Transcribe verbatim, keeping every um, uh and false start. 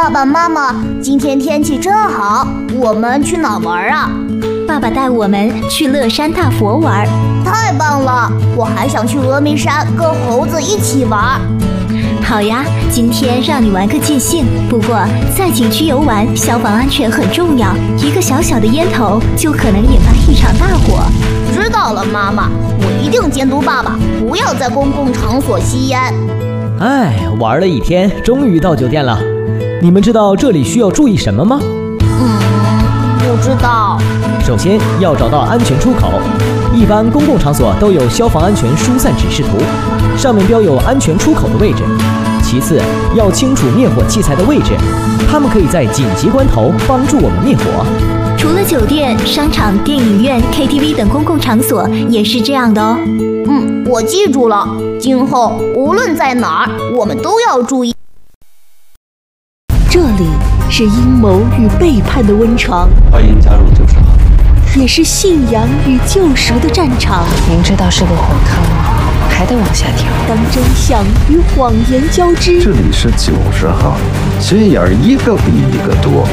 爸爸妈妈，今天天气真好，我们去哪玩啊？ 爸爸带我们去乐山大佛玩。 太棒了，我还想去峨眉山跟猴子一起玩。 好呀，今天让你玩个尽兴。不过在景区游玩，消防安全很重要，一个小小的烟头就可能引发一场大火。 知道了，妈妈，我一定监督爸爸，不要在公共场所吸烟。 哎，玩了一天，终于到酒店了。你们知道这里需要注意什么吗？ 嗯，不知道。 首先要找到安全出口，一般公共场所都有消防安全疏散指示图，上面标有安全出口的位置。其次，要清楚灭火器材的位置，它们可以在紧急关头帮助我们灭火。 除了酒店、商场、电影院、K T V 等公共场所也是这样的哦。 嗯，我记住了，今后无论在哪儿，我们都要注意。 这里是阴谋与背叛的温床， 欢迎加入九十号， 也是信仰与救赎的战场。 明知道是个火坑，还得往下跳。 当真相与谎言交织， 这里是九十号，心眼儿一个比一个多。